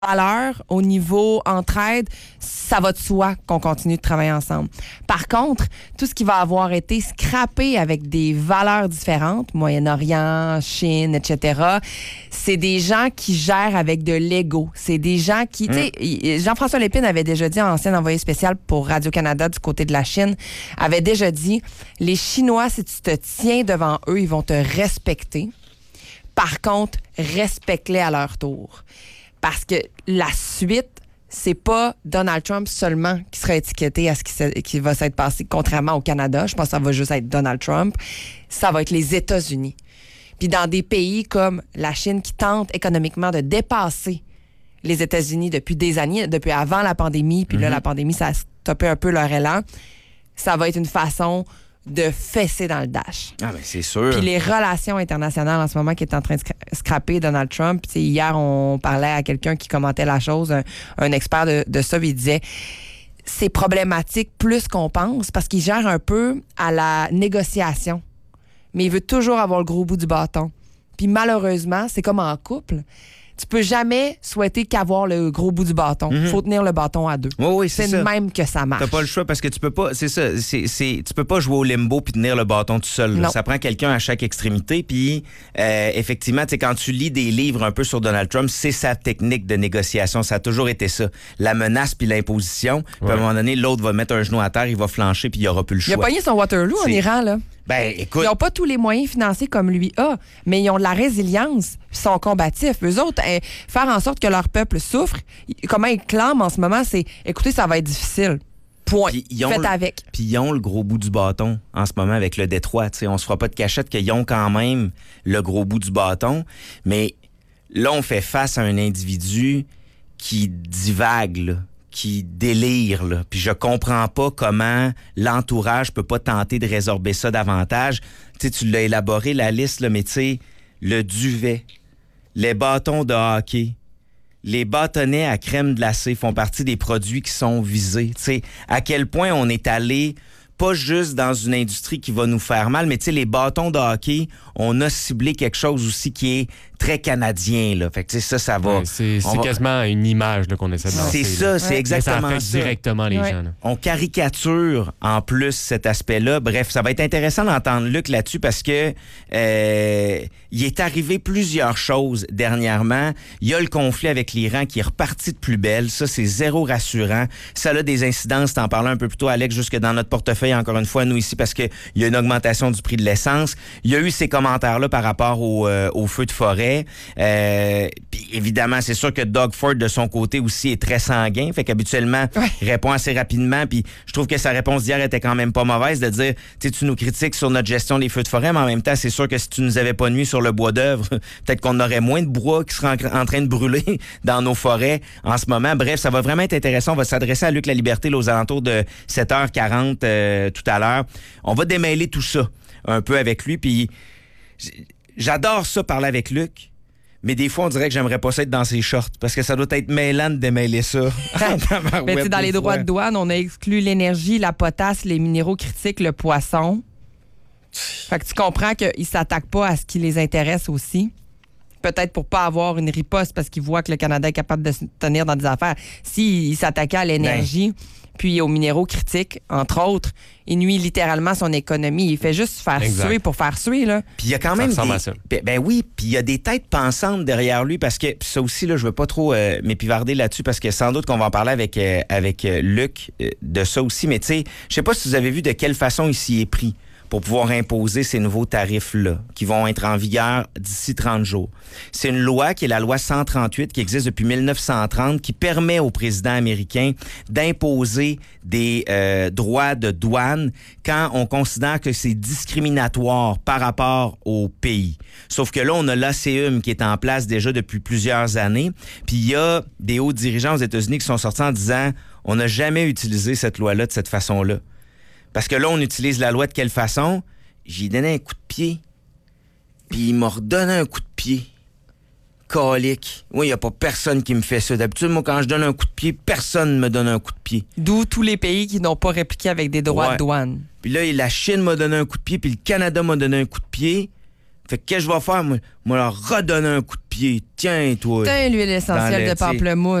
valeur, au niveau entraide, ça va de soi qu'on continue de travailler ensemble. Par contre, tout ce qui va avoir été scrappé avec des valeurs différentes, Moyen-Orient, Chine, etc., c'est des gens qui gèrent avec de l'ego. C'est des gens qui... Tu sais, Jean-François Lépine avait déjà dit, ancien envoyé spécial pour Radio-Canada du côté de la Chine, avait déjà dit, les Chinois, si tu te tiens devant eux, ils vont te respecter. Par contre, respecte-les à leur tour. Parce que la suite, c'est pas Donald Trump seulement qui sera étiqueté à ce qui va s'être passé, contrairement au Canada. Je pense que ça va juste être Donald Trump. Ça va être les États-Unis. Puis dans des pays comme la Chine qui tentent économiquement de dépasser les États-Unis depuis des années, depuis avant la pandémie, puis là, la pandémie, ça a stoppé un peu leur élan, ça va être une façon de fesser dans le dash. Ah, ben c'est sûr. Puis les relations internationales en ce moment qui est en train de scraper Donald Trump. Puis hier, on parlait à quelqu'un qui commentait la chose, un expert de ça, puis il disait c'est problématique plus qu'on pense parce qu'il gère un peu à la négociation. Mais il veut toujours avoir le gros bout du bâton. Puis malheureusement, c'est comme en couple. Tu peux jamais souhaiter qu'avoir le gros bout du bâton. Faut tenir le bâton à deux. Oui, c'est ça. de même que ça marche. T'as pas le choix parce que tu peux pas. C'est ça. Tu peux pas jouer au limbo puis tenir le bâton tout seul. Là. Ça prend quelqu'un à chaque extrémité. Puis effectivement, quand tu lis des livres un peu sur Donald Trump, c'est sa technique de négociation. Ça a toujours été ça. La menace puis l'imposition. Puis à un moment donné, l'autre va mettre un genou à terre, il va flancher puis il aura plus le choix. Il a pogné son Waterloo en Iran, là. Ben, écoute. Ils n'ont pas tous les moyens financiers comme lui a, mais ils ont de la résilience, ils sont combatifs. Eux autres, faire en sorte que leur peuple souffre, comment ils clament en ce moment, c'est « Écoutez, ça va être difficile. Point. Faites avec. » Puis ils ont le gros bout du bâton en ce moment avec le Détroit. T'sais, on se fera pas de cachette qu'ils ont quand même le gros bout du bâton. Mais là, on fait face à un individu qui divague, là, qui délire, là. Puis je comprends pas comment l'entourage peut pas tenter de résorber ça davantage. Tu sais, tu l'as élaboré, la liste, là, mais tu sais, le duvet, les bâtons de hockey, les bâtonnets à crème glacée font partie des produits qui sont visés. Tu sais, à quel point on est allé pas juste dans une industrie qui va nous faire mal, mais tu sais, les bâtons de hockey, on a ciblé quelque chose aussi qui est très canadien, là. Fait que, tu sais, ça va. Ouais, c'est quasiment une image là, qu'on essaie de lancer. C'est ça, c'est exactement ça. Ça affecte directement les gens. Là. On caricature en plus cet aspect-là. Bref, ça va être intéressant d'entendre Luc là-dessus parce que il est arrivé plusieurs choses dernièrement. Il y a le conflit avec l'Iran qui est reparti de plus belle. Ça, c'est zéro rassurant. Ça a des incidences, t'en parlais un peu plus tôt, Alex, jusque dans notre portefeuille, encore une fois, nous ici, parce qu'il y a une augmentation du prix de l'essence. Il y a eu ces commentaires-là par rapport au feu de forêt. Puis évidemment, c'est sûr que Doug Ford, de son côté, aussi est très sanguin. Fait qu'habituellement, il répond assez rapidement. Puis je trouve que sa réponse d'hier était quand même pas mauvaise de dire, tu nous critiques sur notre gestion des feux de forêt, mais en même temps, c'est sûr que si tu nous avais pas nuit sur le bois d'œuvre, peut-être qu'on aurait moins de bois qui serait en train de brûler dans nos forêts en ce moment. Bref, ça va vraiment être intéressant. On va s'adresser à Luc Laliberté là, aux alentours de 7h40 tout à l'heure. On va démêler tout ça un peu avec lui. Puis j'adore ça, parler avec Luc. Mais des fois, on dirait que j'aimerais pas ça être dans ses shorts parce que ça doit être mêlant de démêler ça. Mais dans les droits de douane, on a exclu l'énergie, la potasse, les minéraux critiques, le poisson. Fait que tu comprends qu'ils s'attaquent pas à ce qui les intéresse aussi. Peut-être pour pas avoir une riposte parce qu'ils voient que le Canada est capable de se tenir dans des affaires. S'ils s'attaquaient à l'énergie, puis aux minéraux critiques, entre autres, il nuit littéralement son économie. Il fait juste faire suer pour faire suer, là. Puis il y a quand même Ben oui, puis il y a des têtes pensantes derrière lui parce que ça aussi, là, je veux pas trop m'épivarder là-dessus parce que sans doute qu'on va en parler avec Luc de ça aussi. Mais tu sais, je sais pas si vous avez vu de quelle façon il s'y est pris pour pouvoir imposer ces nouveaux tarifs-là, qui vont être en vigueur d'ici 30 jours. C'est une loi qui est la loi 138, qui existe depuis 1930, qui permet au président américain d'imposer des droits de douane quand on considère que c'est discriminatoire par rapport au pays. Sauf que là, on a l'ACUM qui est en place déjà depuis plusieurs années, puis il y a des hauts dirigeants aux États-Unis qui sont sortis en disant « On n'a jamais utilisé cette loi-là de cette façon-là. » Parce que là, on utilise la loi de quelle façon? J'ai donné un coup de pied, puis il m'a redonné un coup de pied. Calique. Oui, il n'y a pas personne qui me fait ça. D'habitude, moi, quand je donne un coup de pied, personne ne me donne un coup de pied. D'où tous les pays qui n'ont pas répliqué avec des droits de douane. Puis là, la Chine m'a donné un coup de pied, puis le Canada m'a donné un coup de pied. Fait que je vais faire? Moi, leur redonner un coup de pied. Tiens, toi. Tiens, l'huile essentielle de pamplemousse.